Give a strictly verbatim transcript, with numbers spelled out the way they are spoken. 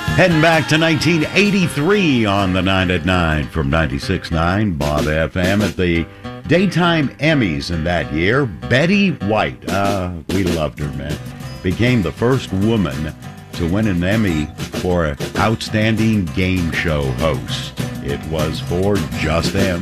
Heading back to nineteen eighty-three on the nine at nine from ninety-six point nine Bob F M at the Daytime Emmys in that year. Betty White, uh, we loved her, man, became the first woman to win an Emmy for an outstanding game show host. It was for Just M.